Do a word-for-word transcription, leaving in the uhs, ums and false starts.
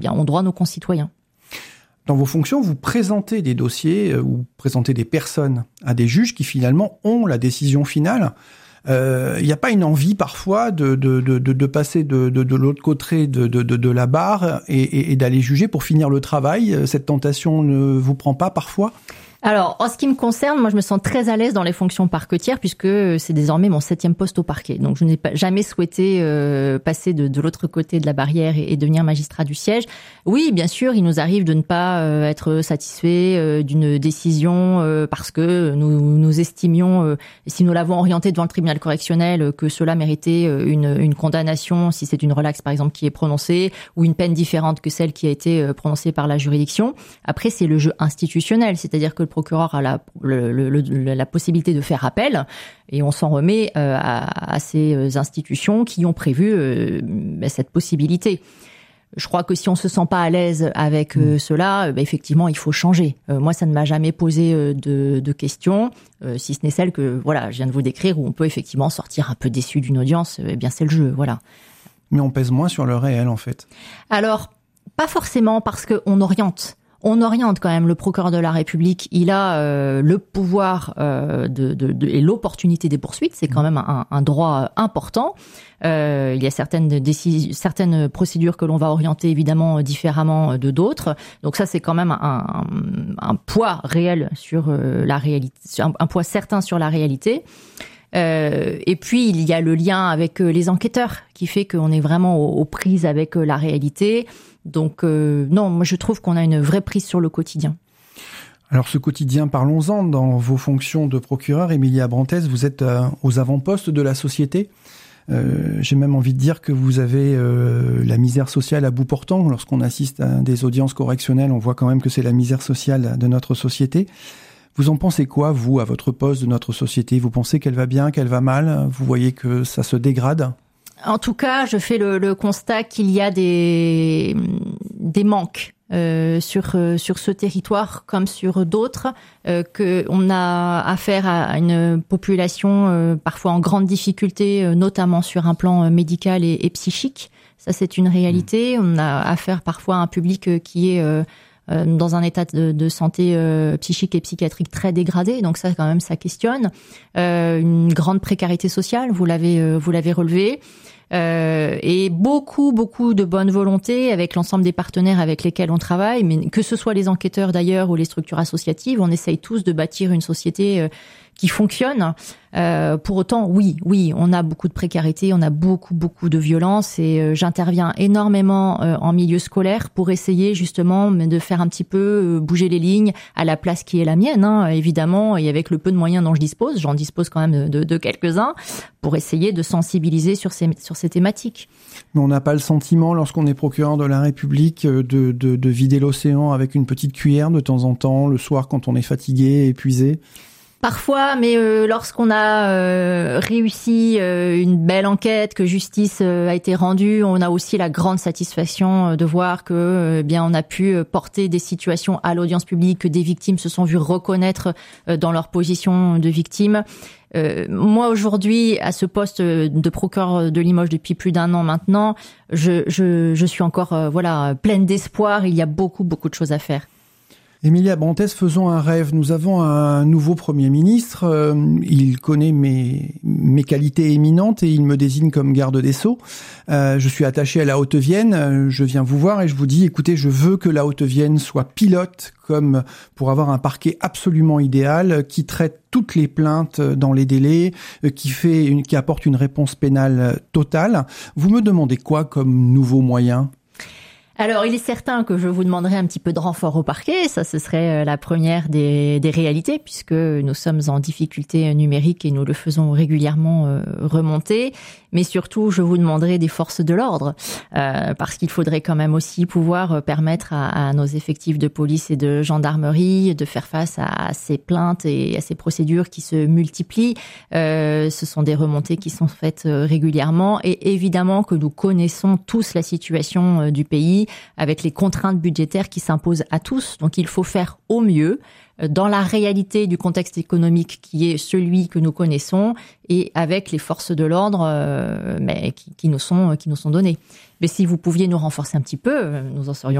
bien, ont droit nos concitoyens. Dans vos fonctions, vous présentez des dossiers euh, ou présentez des personnes à des juges qui finalement ont la décision finale. Il euh, n'y a pas une envie parfois de, de, de, de passer de, de, de l'autre côté de, de, de, de la barre et, et, et d'aller juger pour finir le travail? Cette tentation ne vous prend pas parfois? Alors, en ce qui me concerne, moi, je me sens très à l'aise dans les fonctions parquetières puisque c'est désormais mon septième poste au parquet. Donc, je n'ai pas, jamais souhaité euh, passer de, de l'autre côté de la barrière et, et devenir magistrat du siège. Oui, bien sûr, il nous arrive de ne pas euh, être satisfait euh, d'une décision euh, parce que nous, nous estimions, euh, si nous l'avons orientée devant le tribunal correctionnel, euh, que cela méritait euh, une, une condamnation, si c'est une relaxe, par exemple, qui est prononcée, ou une peine différente que celle qui a été euh, prononcée par la juridiction. Après, c'est le jeu institutionnel, c'est-à-dire que le procureur a la, le, le, le, la possibilité de faire appel et on s'en remet euh, à, à ces institutions qui ont prévu euh, cette possibilité. Je crois que si on se sent pas à l'aise avec euh, mmh. cela, bah, effectivement, il faut changer. Euh, moi, ça ne m'a jamais posé euh, de, de questions, euh, si ce n'est celle que voilà, je viens de vous décrire, où on peut effectivement sortir un peu déçu d'une audience. Eh bien, c'est le jeu, voilà. Mais on pèse moins sur le réel, en fait. Alors, pas forcément, parce qu'on oriente. On oriente quand même le procureur de la République. Il a euh, le pouvoir euh, de, de, de, et l'opportunité des poursuites. C'est quand même un, un droit important. Euh, il y a certaines décisions, certaines procédures que l'on va orienter évidemment différemment de d'autres. Donc ça, c'est quand même un, un, un poids réel sur la réalité, un, un poids certain sur la réalité. Euh, et puis il y a le lien avec les enquêteurs qui fait qu'on est vraiment aux, aux prises avec la réalité. Donc euh, non, moi je trouve qu'on a une vraie prise sur le quotidien. Alors ce quotidien, parlons-en. Dans vos fonctions de procureur, Emilia Brantès, vous êtes euh, aux avant-postes de la société. Euh, j'ai même envie de dire que vous avez euh, la misère sociale à bout portant. Lorsqu'on assiste à des audiences correctionnelles, on voit quand même que c'est la misère sociale de notre société. Vous en pensez quoi, vous, à votre poste de notre société? Vous pensez qu'elle va bien, qu'elle va mal? Vous voyez que ça se dégrade? En tout cas, je fais le, le constat qu'il y a des, des manques euh, sur, sur ce territoire comme sur d'autres, euh, qu'on a affaire à une population euh, parfois en grande difficulté, euh, notamment sur un plan médical et, et psychique. Ça, c'est une réalité. On a affaire parfois à un public qui est euh, dans un état de, de santé euh, psychique et psychiatrique très dégradé. Donc ça, quand même, ça questionne. Euh, une grande précarité sociale, vous l'avez, euh, vous l'avez relevé. Euh, et beaucoup, beaucoup de bonne volonté avec l'ensemble des partenaires avec lesquels on travaille, mais que ce soit les enquêteurs d'ailleurs ou les structures associatives, on essaye tous de bâtir une société euh, qui fonctionne. Euh, pour autant, oui, oui, on a beaucoup de précarité, on a beaucoup, beaucoup de violence et euh, j'interviens énormément euh, en milieu scolaire pour essayer justement de faire un petit peu euh, bouger les lignes à la place qui est la mienne, hein, évidemment, et avec le peu de moyens dont je dispose, j'en dispose quand même de, de quelques-uns, pour essayer de sensibiliser sur ces, sur ces thématiques. Mais on n'a pas le sentiment, lorsqu'on est procureur de la République, de, de, de vider l'océan avec une petite cuillère de temps en temps, le soir quand on est fatigué, épuisé? Parfois, mais euh, lorsqu'on a euh, réussi euh, une belle enquête, que justice euh, a été rendue, on a aussi la grande satisfaction euh, de voir que euh, bien on a pu porter des situations à l'audience publique, que des victimes se sont vues reconnaître euh, dans leur position de victime. Euh, moi aujourd'hui, à ce poste de procureur de Limoges depuis plus d'un an maintenant, je, je, je suis encore euh, voilà pleine d'espoir. Il y a beaucoup beaucoup de choses à faire. Emilia Brantès, faisons un rêve. Nous avons un nouveau Premier ministre. Euh, il connaît mes, mes qualités éminentes et il me désigne comme garde des Sceaux. Euh, je suis attaché à la Haute-Vienne. Je viens vous voir et je vous dis, écoutez, je veux que la Haute-Vienne soit pilote comme pour avoir un parquet absolument idéal qui traite toutes les plaintes dans les délais, qui fait une, qui apporte une réponse pénale totale. Vous me demandez quoi comme nouveau moyen ? Alors, il est certain que je vous demanderai un petit peu de renfort au parquet. Ça, ce serait la première des, des réalités, puisque nous sommes en difficulté numérique et nous le faisons régulièrement euh, remonter. Mais surtout, je vous demanderai des forces de l'ordre, euh, parce qu'il faudrait quand même aussi pouvoir permettre à, à nos effectifs de police et de gendarmerie de faire face à, à ces plaintes et à ces procédures qui se multiplient. Euh, ce sont des remontées qui sont faites régulièrement et évidemment que nous connaissons tous la situation du pays. avec les contraintes budgétaires qui s'imposent à tous. Donc il faut faire au mieux dans la réalité du contexte économique qui est celui que nous connaissons et avec les forces de l'ordre euh, mais qui, qui nous sont qui nous sont données. Mais si vous pouviez nous renforcer un petit peu, nous en serions